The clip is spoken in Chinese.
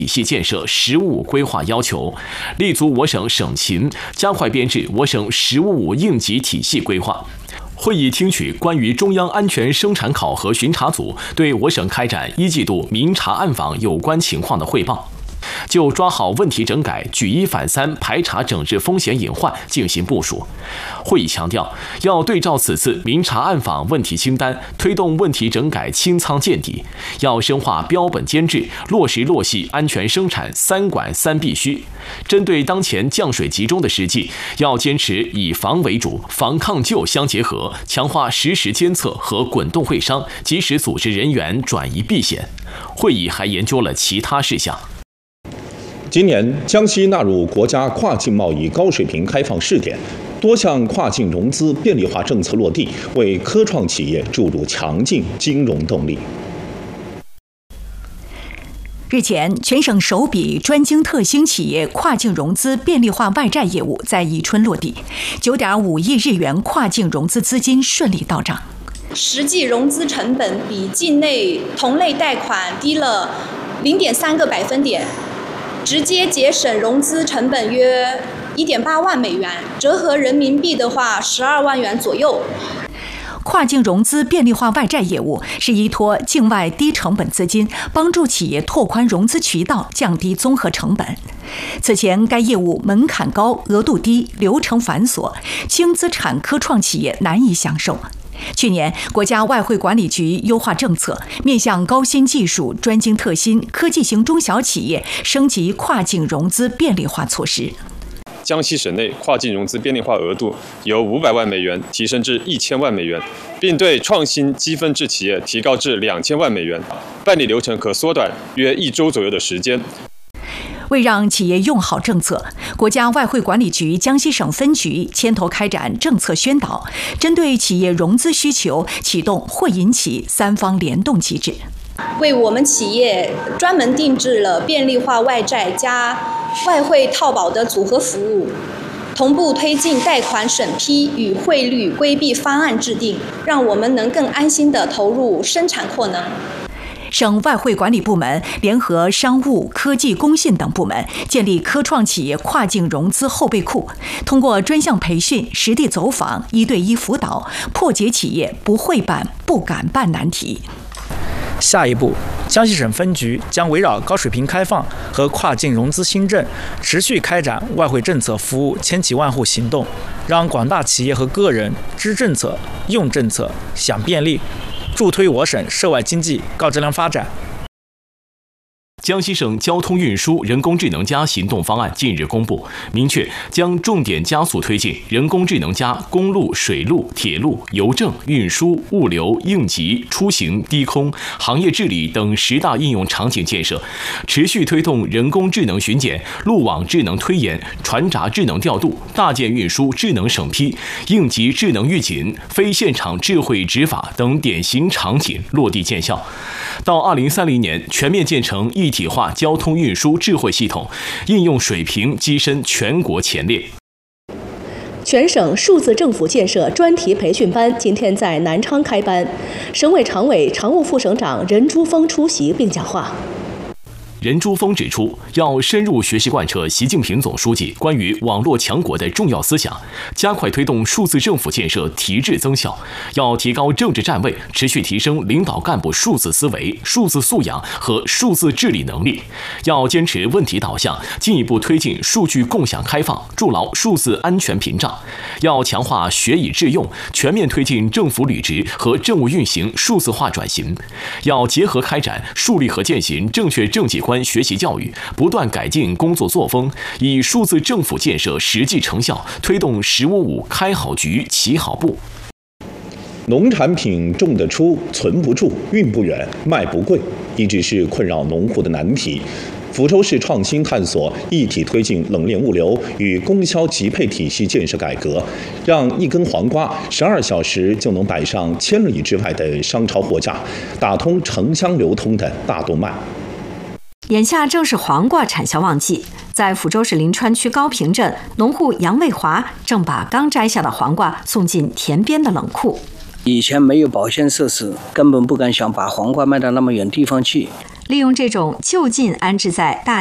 体系建设“十五五”规划要求，立足我省省情，加快编制我省“十五五”应急体系规划。会议听取关于中央安全生产考核巡查组对我省开展1季度明察暗访有关情况的汇报，就抓好问题整改、举一反三、排查整治风险隐患进行部署。会议强调，要对照此次明察暗访问题清单，推动问题整改清仓见底，要深化标本兼治，落实落细安全生产3管3必须。针对当前降水集中的实际，要坚持以防为主、防抗救相结合，强化实时监测和滚动会商，及时组织人员转移避险。会议还研究了其他事项。 今年，江西纳入国家跨境贸易高水平开放试点，多项跨境融资便利化政策落地，为科创企业注入强劲金融动力。 日前，全省首笔专精特新企业跨境融资便利化外债业务在宜春落地，9.5亿日元跨境融资资金顺利到账， 实际融资成本比境内同类贷款低了0.3个百分点。直接节省融资成本约1.8万美元，折合人民币的话12万元左右。 跨境融资便利化外债业务是依托境外低成本资金，帮助企业拓宽融资渠道，降低综合成本。此前，该业务门槛高、额度低、流程繁琐，轻资产科创企业难以享受。去年，国家外汇管理局优化政策，面向高新技术、专精特新、科技型中小企业升级跨境融资便利化措施。 江西省内跨境融资便利化额度由500万美元提升至1000万美元，并对创新积分制企业提高至2000万美元，办理流程可缩短约1周左右的时间。 为让企业用好政策，国家外汇管理局江西省分局牵头开展政策宣导，针对企业融资需求，启动货银企3方联动机制， 为我们企业专门定制了便利化外债加外汇套保的组合服务，同步推进贷款审批与汇率规避方案制定，让我们能更安心地投入生产扩能。 省外汇管理部门联合商务、科技、工信等部门，建立科创企业跨境融资后备库，通过专项培训、实地走访、1对1辅导，破解企业不会办、不敢办难题。 下一步，江西省分局将围绕高水平开放和跨境融资新政，持续开展外汇政策服务千企万户行动，让广大企业和个人知政策、用政策、享便利，助推我省涉外经济高质量发展。 江西省交通运输人工智能行动方案近日公布，明确将重点加速推进人工智能公路、水路、铁路、邮政、运输、物流、应急、出行、低空、行业治理等10大应用场景建设，持续推动人工智能巡检、路网智能推演、船闸智能调度、大件运输智能审批、应急智能预警、非现场智慧执法等典型场景落地见效。到2030年，全面建成一体化交通运输智慧系统，应用水平跻身全国前列。 全省数字政府建设专题培训班今天在南昌开班，省委常委、常务副省长任珠峰出席并讲话。 任珠峰指出，要深入学习贯彻习近平总书记关于网络强国的重要思想，加快推动数字政府建设提质增效，要提高政治站位，持续提升领导干部数字思维、数字素养和数字治理能力，要坚持问题导向，进一步推进数据共享开放，筑牢数字安全屏障，要强化学以致用，全面推进政府履职和政务运行数字化转型，要结合开展树立和践行正确政绩观学习教育，不断改进工作作风，以数字政府建设实际成效推动“1555”开好局、起好步。 农产品种得出、存不住、运不远、卖不贵，一直是困扰农户的难题。福州市创新探索一体推进冷链物流与供销集配体系建设改革，让一根黄瓜12小时就能摆上千里之外的商超货架，打通城乡流通的大动脉。 眼下正是黄瓜产销旺季，在福州市临川区高坪镇，农户杨卫华正把刚摘下的黄瓜送进田边的冷库。 以前没有保鲜设施，根本不敢想把黄瓜卖到那么远地方去。 利用这种就近安置在大